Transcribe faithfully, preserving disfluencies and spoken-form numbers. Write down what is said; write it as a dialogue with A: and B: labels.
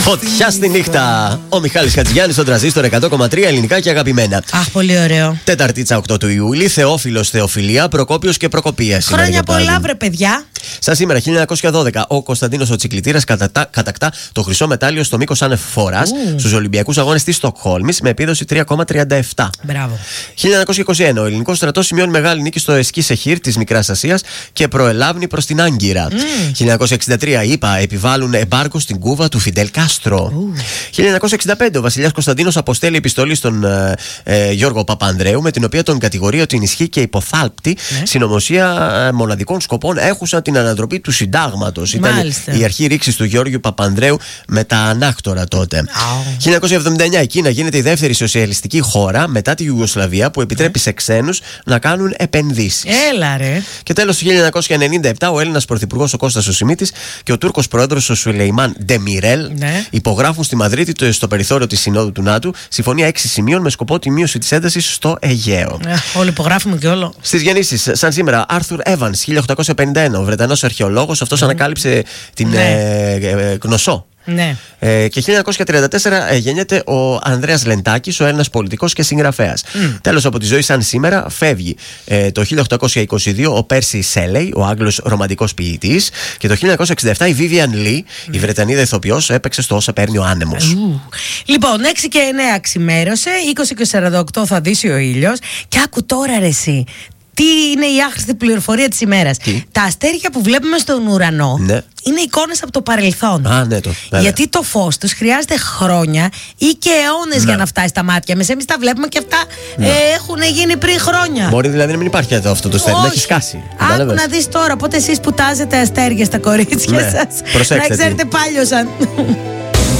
A: Φωτιά στη νύχτα. Ο Μιχάλης Χατζηγιάννης στον Τρανζίστορ εκατό κόμμα τρία, ελληνικά και αγαπημένα.
B: Αχ, πολύ ωραίο.
A: Τεταρτίτσα οκτώ του Ιούλη, Θεόφιλος Θεοφιλία, Προκόπιος και Προκοπία.
B: Χρόνια πολλά, βρε παιδιά.
A: Σαν σήμερα, χίλια εννιακόσια δώδεκα, ο Κωνσταντίνος ο Τσικλητήρας κατακτά, κατακτά το χρυσό μετάλλιο στο μήκος άνευ φοράς mm. στους Ολυμπιακούς Αγώνες της Στοκχόλμης με επίδοση τρία κόμμα τριάντα επτά.
B: Μπράβο.
A: χίλια εννιακόσια είκοσι ένα, ο ελληνικός στρατός σημειώνει μεγάλη νίκη στο Εσκί Σεχίρ της Μικράς Ασίας και προελάβνει προς την Άγκυρα. Mm. χίλια εννιακόσια εξήντα τρία, οι ΗΠΑ επιβάλλουν εμπάργκο στην Κούβα του Φιντέλ Κάστρο. Mm. χίλια εννιακόσια εξήντα πέντε, ο βασιλιάς Κωνσταντίνος αποστέλει επιστολή στον ε, ε, Γιώργο Παπανδρέου με την οποία τον κατηγορεί ότι ενισχύει και υποθάλπτη mm. συνωμοσία ε, μοναδικών σκοπών έχουσα την ανατροπή του συντάγματος. Ήταν η αρχή ρήξης του Γιώργου Παπανδρέου με τα ανάκτορα τότε. Oh. χίλια εννιακόσια εβδομήντα εννιά, η Κίνα γίνεται η δεύτερη σοσιαλιστική χώρα μετά τη Ιουγκοσλαβία που επιτρέπει mm. σε ξένους να κάνουν επενδύσεις.
B: Έλα ρε.
A: Και τέλος, χίλια εννιακόσια ενενήντα επτά, ο Έλληνας πρωθυπουργός ο Κώστας ο Σιμίτης και ο Τούρκος πρόεδρος ο Σουλεϊμάν Ντεμιρέλ mm. υπογράφουν στη Μαδρίτη, στο περιθώριο της Συνόδου του ΝΑΤΟ, συμφωνία έξι σημείων με σκοπό τη μείωση της έντασης στο Αιγαίο.
B: Ε, όλοι υπογράφουμε και όλο.
A: Στις γεννήσεις, σαν σήμερα, Άρθουρ Έβανς, χίλια οκτακόσια πενήντα ένα, ο Βρετανός αρχαιολόγος, αυτός mm. ανακάλυψε την ναι. ε, ε, γνωσό.
B: Ναι.
A: Ε, και χίλια εννιακόσια τριάντα τέσσερα ε, γεννιέται ο Ανδρέας Λεντάκης, ο Έλληνας πολιτικός και συγγραφέας. Mm. Τέλος από τη ζωή, σαν σήμερα, φεύγει ε, το χίλια οκτακόσια είκοσι δύο ο Πέρσι Σέλεϊ, ο Άγγλος ρομαντικός ποιητής, και το χίλια εννιακόσια εξήντα επτά η Βίβιαν Λι, mm. η Βρετανίδα ηθοποιός, έπαιξε στο Όσα παίρνει ο άνεμος. Mm.
B: Λοιπόν, έξι και εννέα ξημέρωσε, είκοσι και σαράντα οκτώ θα δύσει ο ήλιος. Και άκου τώρα ρε εσύ. Τι είναι η άχρηστη πληροφορία της ημέρας. Τι? Τα αστέρια που βλέπουμε στον ουρανό ναι. είναι εικόνες από το παρελθόν.
A: Α, ναι, το,
B: γιατί το φως τους χρειάζεται χρόνια ή και αιώνες ναι. για να φτάσει στα μάτια μας. Εμείς τα βλέπουμε και αυτά ναι. ε, έχουν γίνει πριν χρόνια.
A: Μπορεί δηλαδή να μην υπάρχει εδώ αυτό το αστέρι, να έχει σκάσει.
B: Άκου να δεις τώρα, πότε εσείς που τάζετε αστέρια στα κορίτσια ναι. σας.
A: Προσέξτε,
B: να ξέρετε πάλιωσαν.